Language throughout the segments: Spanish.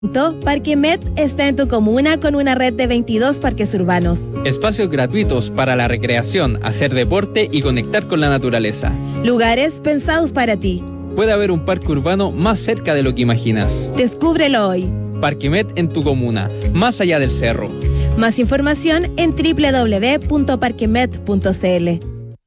Parque Met está en tu comuna con una red de 22 parques urbanos. Espacios gratuitos para la recreación, hacer deporte y conectar con la naturaleza. Lugares pensados para ti. Puede haber un parque urbano más cerca de lo que imaginas. Descúbrelo hoy. Parque Met en tu comuna, más allá del cerro. Más información en www.parquemet.cl.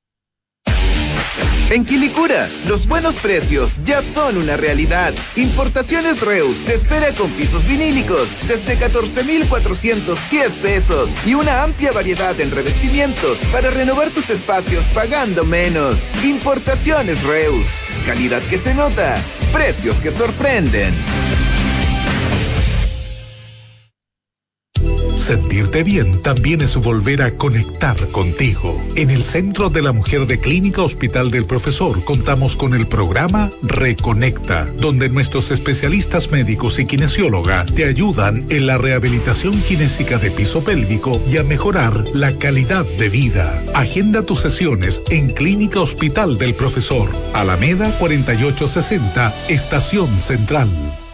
En Quilicura, los buenos precios ya son una realidad. Importaciones Reus te espera con pisos vinílicos desde 14,410 pesos y una amplia variedad en revestimientos para renovar tus espacios pagando menos. Importaciones Reus, calidad que se nota, precios que sorprenden. Sentirte bien también es volver a conectar contigo. En el Centro de la Mujer de Clínica Hospital del Profesor contamos con el programa Reconecta, donde nuestros especialistas médicos y kinesióloga te ayudan en la rehabilitación kinésica de piso pélvico y a mejorar la calidad de vida. Agenda tus sesiones en Clínica Hospital del Profesor, Alameda 4860, Estación Central.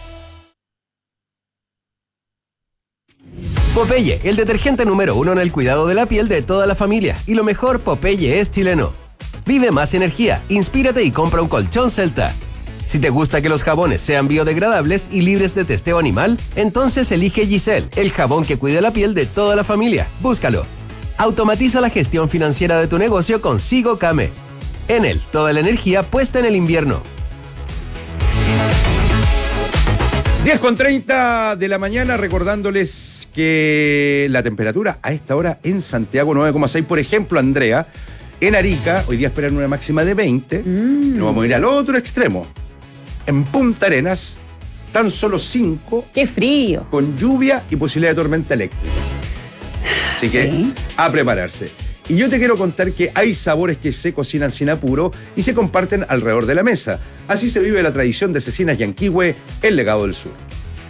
Popeye, el detergente número 1 en el cuidado de la piel de toda la familia. Y lo mejor, Popeye es chileno. Vive más energía, inspírate y compra un colchón Celta. Si te gusta que los jabones sean biodegradables y libres de testeo animal, entonces elige Giselle, el jabón que cuida la piel de toda la familia. Búscalo. Automatiza la gestión financiera de tu negocio con Sigo Kame. Enel, toda la energía puesta en el invierno. 10:30 de la mañana, recordándoles que la temperatura a esta hora en Santiago 9,6. Por ejemplo, Andrea, en Arica, hoy día esperan una máxima de 20. Nos vamos a ir al otro extremo. En Punta Arenas, tan solo 5. ¡Qué frío! Con lluvia y posibilidad de tormenta eléctrica. Así que, a prepararse. Y yo te quiero contar que hay sabores que se cocinan sin apuro y se comparten alrededor de la mesa. Así se vive la tradición de Cecinas Yanquihue, el legado del sur.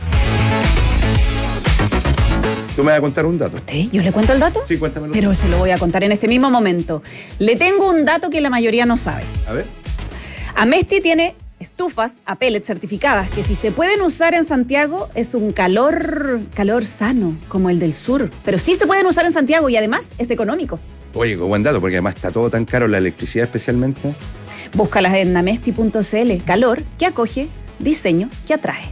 ¿Tú me vas a contar un dato? ¿Usted? ¿Yo le cuento el dato? Sí, cuéntamelo. Pero se lo voy a contar en este mismo momento. Le tengo un dato que la mayoría no sabe. A ver. Amesti tiene estufas a pellet certificadas que si se pueden usar en Santiago es un calor sano, como el del sur. Pero sí se pueden usar en Santiago y además es económico. Oye, qué buen dato, porque además está todo tan caro, la electricidad especialmente. Búscalas en amesti.cl. Calor que acoge, diseño que atrae.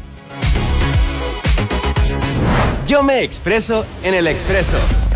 Yo me expreso en el Expreso.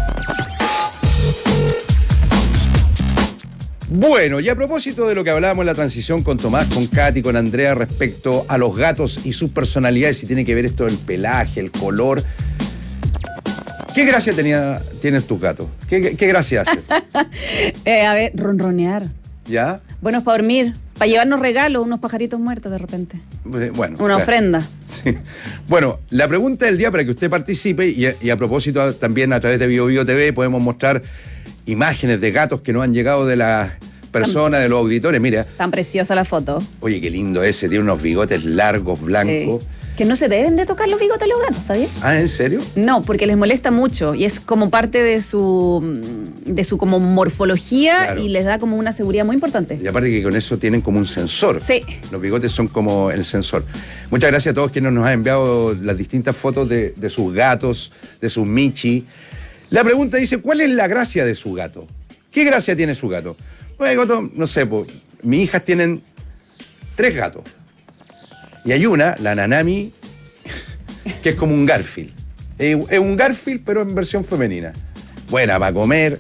Bueno, y a propósito de lo que hablábamos en la transición con Tomás, con Katy, con Andrea, respecto a los gatos y sus personalidades, si tiene que ver esto el pelaje, el color. ¿Qué gracia tienen tus gatos? ¿Qué gracia hacen? A ver, ronronear. ¿Ya? Buenos para dormir, para llevarnos regalos, unos pajaritos muertos de repente. Bueno. Una ofrenda. Sí. Bueno, la pregunta del día para que usted participe, y a propósito también a través de BioBio TV podemos mostrar imágenes de gatos que nos han llegado de las personas, de los auditores. Mira. Tan preciosa la foto. Oye, qué lindo ese, tiene unos bigotes largos, blancos. Que no se deben de tocar los bigotes de los gatos, ¿está bien? Ah, ¿en serio? No, porque les molesta mucho y es como parte de su como morfología, claro. Y les da como una seguridad muy importante. Y aparte que con eso tienen como un sensor. Sí. Los bigotes son como el sensor. Muchas gracias a todos quienes nos han enviado las distintas fotos de sus gatos, de sus michi. La pregunta dice, ¿cuál es la gracia de su gato? ¿Qué gracia tiene su gato? Bueno, no sé, mis hijas tienen 3 gatos. Y hay una, la Nanami, que es como un Garfield. Es un Garfield, pero en versión femenina. Buena para comer,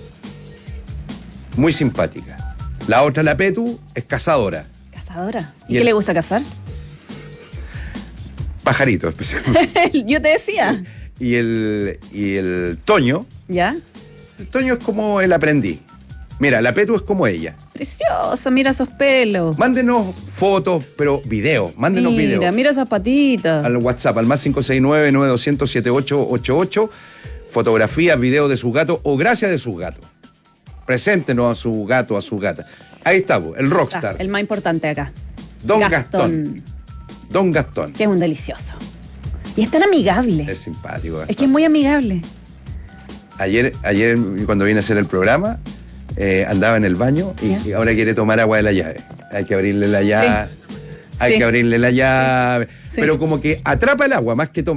muy simpática. La otra, la Petu, es cazadora. ¿Cazadora? ¿Y qué le gusta cazar? Pajaritos, especialmente. Yo te decía. Y el Toño. ¿Ya? El Toño es como el aprendiz. Mira, la Petu es como ella. Preciosa, mira esos pelos. Mándenos fotos, pero videos. Mándenos videos. Mira esas patitas. Al WhatsApp, al más 569-9200-7888. Fotografías, videos de sus gatos o gracias de sus gatos. Preséntenos a su gato, a su gata. Ahí está, el rockstar. El más importante acá. Don Gastón. Don Gastón. Que es un delicioso. Y es tan amigable. Es simpático, Gastón. Es que es muy amigable. Ayer cuando vine a hacer el programa, andaba en el baño y ahora quiere tomar agua de la llave. Hay que abrirle la llave. Sí. hay Sí. que abrirle la llave. Sí. Pero como que atrapa el agua más que tomar.